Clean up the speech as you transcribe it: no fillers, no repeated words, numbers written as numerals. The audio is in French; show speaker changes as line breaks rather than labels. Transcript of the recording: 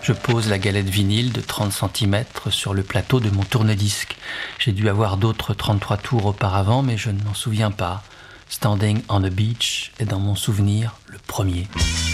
Je pose la galette vinyle de 30 cm sur le plateau de mon tourne-disque. J'ai dû avoir d'autres 33 tours auparavant, mais je ne m'en souviens pas. Standing on the Beach est dans mon souvenir le premier.